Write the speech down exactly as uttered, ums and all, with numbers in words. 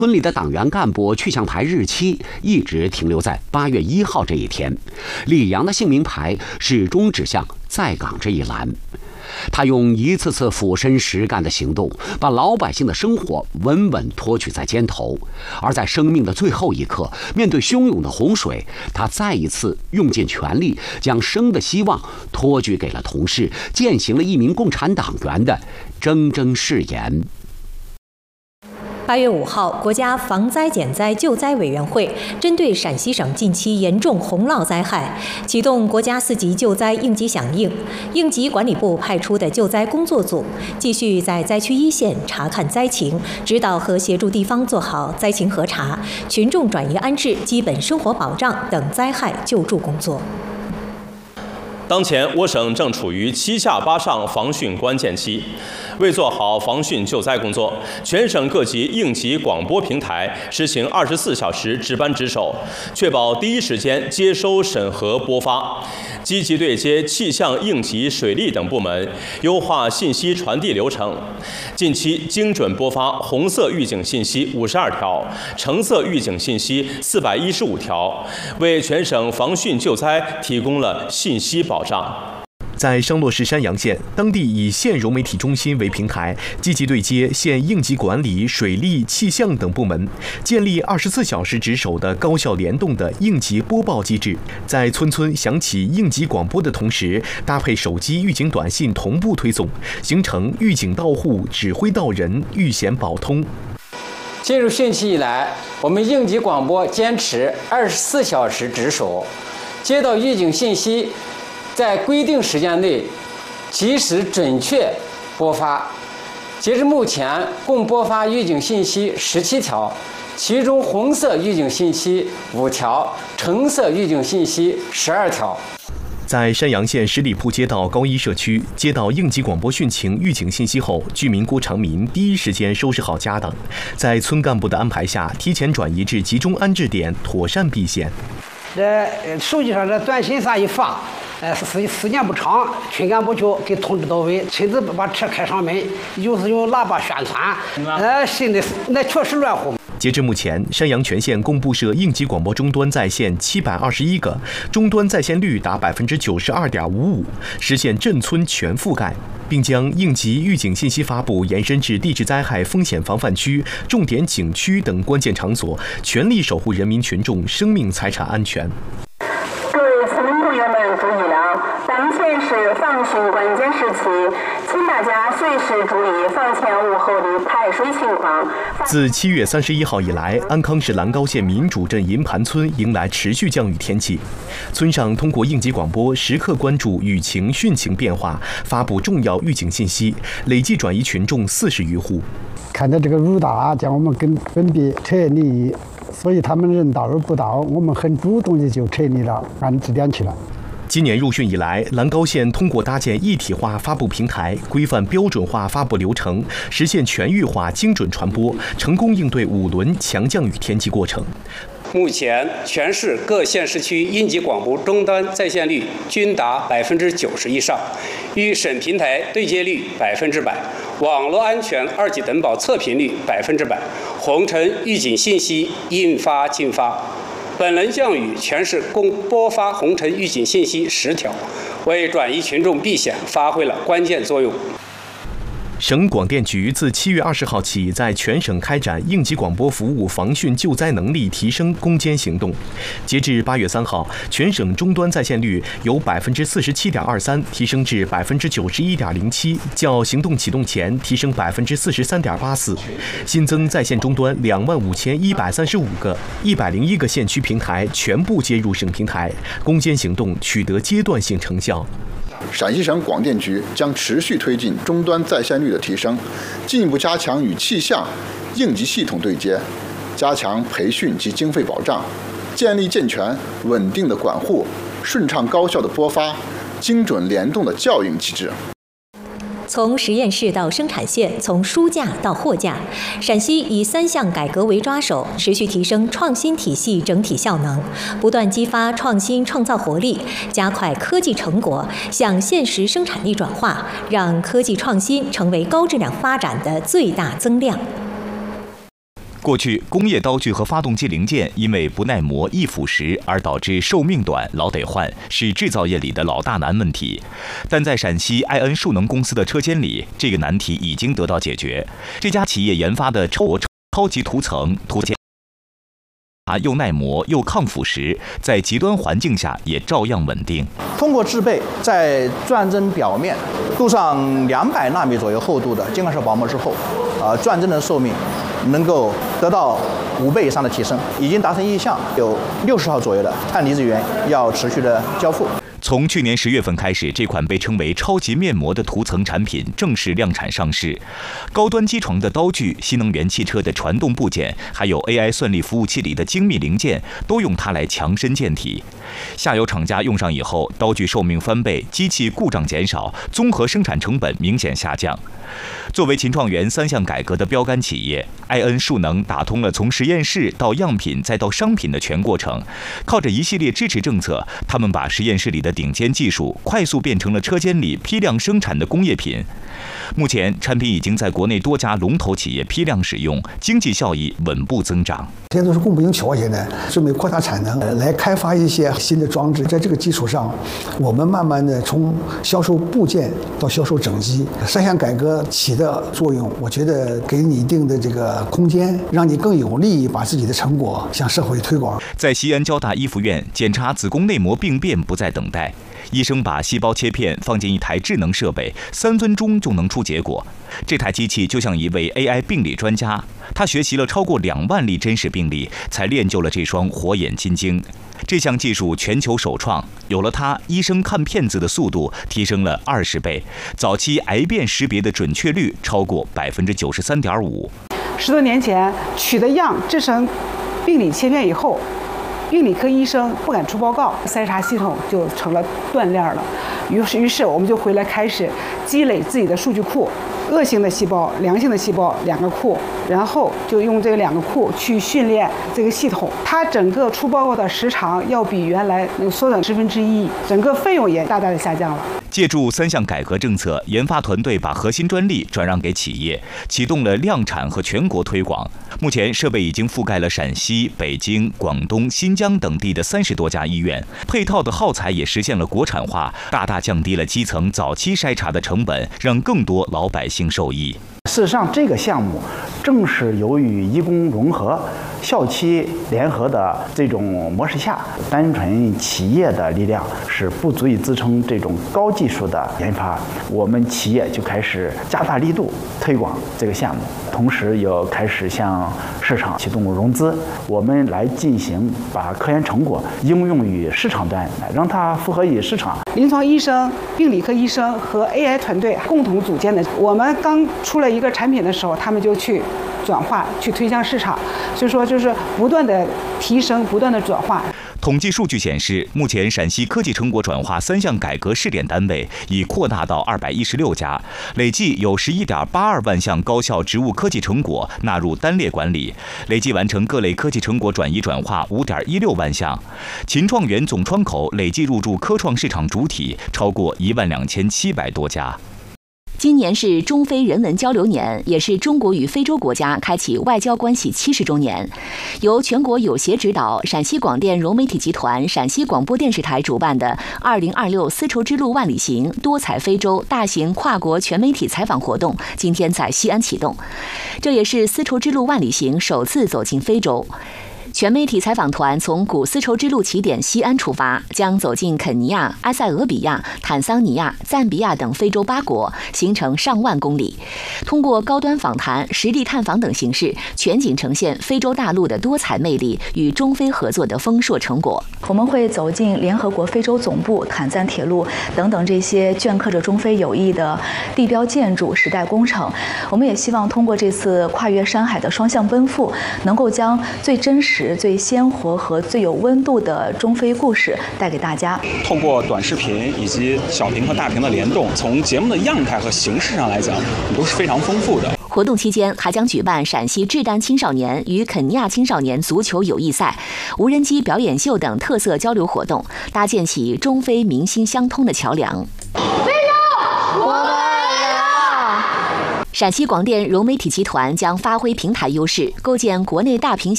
村里的党员干部去向牌日期一直停留在八月一号这一天，李阳的姓名牌始终指向在岗这一栏。他用一次次俯身实干的行动，把老百姓的生活稳稳托举在肩头。而在生命的最后一刻，面对汹涌的洪水，他再一次用尽全力，将生的希望托举给了同事，践行了一名共产党员的铮铮誓言。 八月五号，国家防灾减灾救灾委员会针对陕西省近期严重洪涝灾害，启动国家四级救灾应急响应。应急管理部派出的救灾工作组继续在灾区一线查看灾情，指导和协助地方做好灾情核查、群众转移安置、基本生活保障等灾害救助工作。 当前，我省正处于七下八上防汛关键期。为做好防汛救灾工作，全省各级应急广播平台实行二十四小时值班值守，确保第一时间接收、审核、播发，积极对接气象、应急、水利等部门，优化信息传递流程。近期精准播发红色预警信息五十二条，橙色预警信息四百一十五条，为全省防汛救灾提供了信息保障。 在商洛市山阳县，当地以县融媒体中心为平台，积极对接县应急管理、水利、气象等部门，建立二十四小时值守的高效联动的应急播报机制。在村村响起应急广播的同时，搭配手机预警短信同步推送，形成预警到户、指挥到人、预险保通。 进入汛期以来，我们应急广播坚持二十四小时值守，接到预警信息，在规定时间内及时准确播发。截至目前，共播发预警信息十七条，其中红色预警信息五条，橙色预警信息十二条。 在山阳县十里铺街道高一社区，接到应急广播汛情预警信息后，居民郭长民第一时间收拾好家当，在村干部的安排下，提前转移至集中安置点，妥善避险。 这手机上这短信啥一发，呃，时时间不长，村干部就给通知到位，亲自把车开上门，有时用喇叭宣传，呃，心里那确实乱乎。 截至目前，山阳全县共布设应急广播终端在线七百二十一个，终端在线率达百分之九十二点五五，实现镇村全覆盖，并将应急预警信息发布延伸至地质灾害风险防范区、重点景区等关键场所，全力守护人民群众生命财产安全。 各位村民朋友们注意了，当前是防汛关键时期，请大家随时注意房前屋后的排水情况。 自七月三十一号以来，安康市兰高县民主镇银盘村迎来持续降雨天气。村上通过应急广播时刻关注雨情汛情变化，发布重要预警信息，累计转移群众四十余户。 看到这个雨大，将我们跟分别撤离，所以他们人到而不到，我们很主动的就撤离了，安置点去了。 今年入汛以来，兰高县通过搭建一体化发布平台，规范标准化发布流程，实现全域化精准传播，成功应对五轮强降雨天气过程。 目前，全市各县市区应急广播终端在线率均达百分之九十以上，与省平台对接率百分之百，网络安全二级等保测评率百分之百，红尘预警信息应发尽发。本轮降雨，全市共播发红尘预警信息十条，为转移群众避险发挥了关键作用。 省广电局自七月二十号起，在全省开展应急广播服务防汛救灾能力提升攻坚行动。截至八月三号，全省终端在线率由百分之四十七点二三提升至百分之九十一点零七，较行动启动前提升百分之四十三点八四。新增在线终端两万五千一百三十五个，一百零一个县区平台全部接入省平台，攻坚行动取得阶段性成效。 陕西省广电局将持续推进终端在线率的提升，进一步加强与气象、应急系统对接，加强培训及经费保障，建立健全稳定的管护、顺畅高效的播发、精准联动的校应机制。 从实验室到生产线，从书架到货架，陕西以三项改革为抓手，持续提升创新体系整体效能，不断激发创新创造活力，加快科技成果向现实生产力转化，让科技创新成为高质量发展的最大增量。 过去，工业刀具和发动机零件因为不耐磨、易腐蚀而导致寿命短、老得换，是制造业里的老大难问题。但在陕西埃恩数能公司的车间里，这个难题已经得到解决。这家企业研发的超超级涂层涂件啊，又耐磨又抗腐蚀，在极端环境下也照样稳定。 通过制备在钻针表面镀上两百纳米左右厚度的金刚石薄膜之后，呃，钻针的寿命能够得到五倍以上的提升，已经达成意向，有六十号左右的碳离子源要持续的交付。 从去年十月份开始，这款被称为超级面膜的涂层产品正式量产上市。高端机床的刀具、新能源汽车的传动部件，还有 A I 算力服务器里的精密零件，都用它来强身健体。下游厂家用上以后，刀具寿命翻倍，机器故障减少，综合生产成本明显下降。作为秦创园三项改革的标杆企业，埃恩数能打通了从实验室到样品再到商品的全过程。靠着一系列支持政策，他们把实验室里的顶尖技术快速变成了车间里批量生产的工业品。目前，产品已经在国内多家龙头企业批量使用，经济效益稳步增长。 现在都是供不应求，现在准备扩大产能，来开发一些新的装置。在这个基础上，我们慢慢的从销售部件到销售整机，三项改革起的作用，我觉得给你一定的这个空间，让你更有利把自己的成果向社会推广。 在西安交大一附院检查子宫内膜病变不再等待，医生把细胞切片放进一台智能设备，三分钟就能出结果。这台机器就像一位 A I 病理专家，他学习了超过两万例真实病例，才练就了这双火眼金睛。这项技术全球首创，有了它，医生看片子的速度提升了二十倍，早期癌变识别的准确率超过百分之九十三点五。 十多年前取的样制成病理切片以后，病理科医生不敢出报告，筛查系统就成了断链了。于是，于是我们就回来开始积累自己的数据库，恶性的细胞、良性的细胞两个库，然后就用这两个库去训练这个系统。它整个出报告的时长要比原来能缩短十分之一，整个费用也大大的下降了。 借助三项改革政策，研发团队把核心专利转让给企业，启动了量产和全国推广。目前，设备已经覆盖了陕西、北京、广东、新疆等地的三十多家医院，配套的耗材也实现了国产化，大大降低了基层早期筛查的成本，让更多老百姓受益。 事实上，这个项目正是由于医工融合、校企联合的这种模式下，单纯企业的力量是不足以支撑这种高技术的研发。我们企业就开始加大力度推广这个项目，同时又开始向市场启动融资，我们来进行把科研成果应用于市场端，让它符合于市场。 临床医生、病理科医生和 A I 团队共同组建的，我们刚出了一个产品的时候，他们就去转化、去推向市场，所以说就是不断的提升、不断的转化。 统计数据显示，目前陕西科技成果转化三项改革试点单位已扩大到二百一十六家，累计有十一点八二万项高校植物科技成果纳入单列管理，累计完成各类科技成果转移转化五点一六万项。秦创园总窗口累计入驻科创市场主体超过一万两千七百多家。 今年是中非人文交流年，也是中国与非洲国家开启外交关系七十周年。由全国友协指导，陕西广电融媒体集团、陕西广播电视台主办的二零二六丝绸之路万里行多彩非洲大型跨国全媒体采访活动今天在西安启动，这也是丝绸之路万里行首次走进非洲。全媒体采访团从古丝绸之路起点西安出发，将走进肯尼亚、埃塞俄比亚、坦桑尼亚、赞比亚等非洲八国，行程上万公里。通过高端访谈、实地探访等形式，全景呈现非洲大陆的多彩魅力与中非合作的丰硕成果。 我们会走进联合国非洲总部、坦赞铁路等等这些镌刻着中非友谊的地标建筑、时代工程。我们也希望通过这次跨越山海的双向奔赴，能够将最真实、最鲜活和最有温度的中非故事带给大家。 透过短视频以及小屏和大屏的联动，从节目的样态和形式上来讲，都是非常丰富的。 活动期间还将举办陕西志丹青少年与肯尼亚青少年足球友谊赛、无人机表演秀等特色交流活动，搭建起中非民心相通的桥梁。 非洲，我们来了！ 陕西广电融媒体集团将发挥平台优势，构建国内大屏